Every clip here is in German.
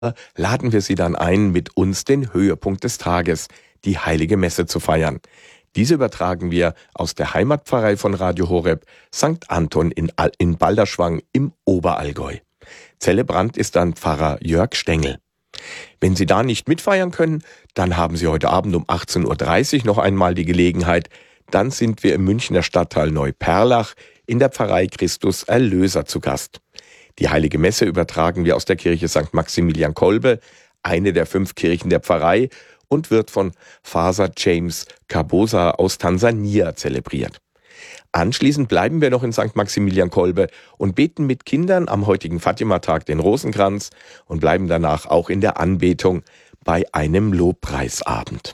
laden wir Sie dann ein, mit uns den Höhepunkt des Tages, die Heilige Messe, zu feiern. Diese übertragen wir aus der Heimatpfarrei von Radio Horeb, St. Anton in Balderschwang im Oberallgäu. Zelebrant ist dann Pfarrer Jörg Stengel. Wenn Sie da nicht mitfeiern können, dann haben Sie heute Abend um 18.30 Uhr noch einmal die Gelegenheit. Dann sind wir im Münchner Stadtteil Neuperlach in der Pfarrei Christus Erlöser zu Gast. Die Heilige Messe übertragen wir aus der Kirche St. Maximilian Kolbe, eine der 5 Kirchen der Pfarrei, und wird von Father James Kabosa aus Tansania zelebriert. Anschließend bleiben wir noch in St. Maximilian Kolbe und beten mit Kindern am heutigen Fatima-Tag den Rosenkranz und bleiben danach auch in der Anbetung bei einem Lobpreisabend.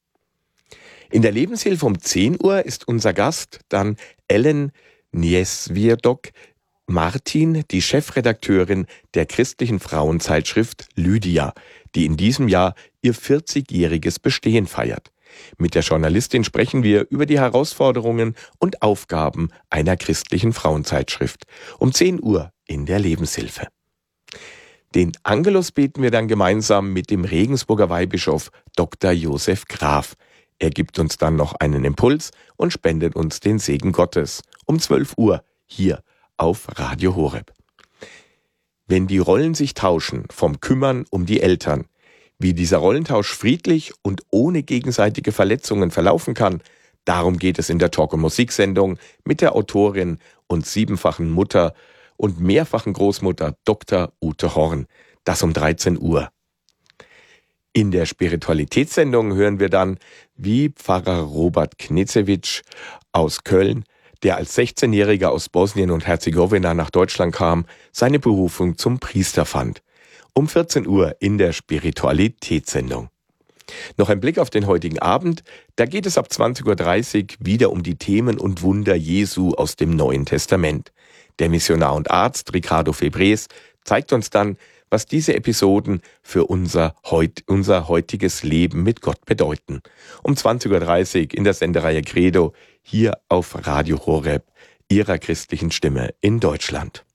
In der Lebenshilfe um 10 Uhr ist unser Gast dann Ellen Niesvierdok Martin, die Chefredakteurin der christlichen Frauenzeitschrift Lydia, die in diesem Jahr ihr 40-jähriges Bestehen feiert. Mit der Journalistin sprechen wir über die Herausforderungen und Aufgaben einer christlichen Frauenzeitschrift. Um 10 Uhr in der Lebenshilfe. Den Angelus beten wir dann gemeinsam mit dem Regensburger Weihbischof Dr. Josef Graf. Er gibt uns dann noch einen Impuls und spendet uns den Segen Gottes. Um 12 Uhr hier auf Radio Horeb. Wenn die Rollen sich tauschen, vom Kümmern um die Eltern, wie dieser Rollentausch friedlich und ohne gegenseitige Verletzungen verlaufen kann, darum geht es in der Talk- und Musiksendung mit der Autorin und 7-fachen Mutter und mehrfachen Großmutter Dr. Ute Horn. Das um 13 Uhr. In der Spiritualitätssendung hören wir dann, wie Pfarrer Robert Knetzewitsch aus Köln, der als 16-Jähriger aus Bosnien und Herzegowina nach Deutschland kam, seine Berufung zum Priester fand. Um 14 Uhr in der Spiritualitätssendung. Noch ein Blick auf den heutigen Abend. Da geht es ab 20.30 Uhr wieder um die Themen und Wunder Jesu aus dem Neuen Testament. Der Missionar und Arzt Ricardo Febres zeigt uns dann, was diese Episoden für unser heutiges Leben mit Gott bedeuten. Um 20.30 Uhr in der Sendereihe Credo hier auf Radio Horeb, Ihrer christlichen Stimme in Deutschland.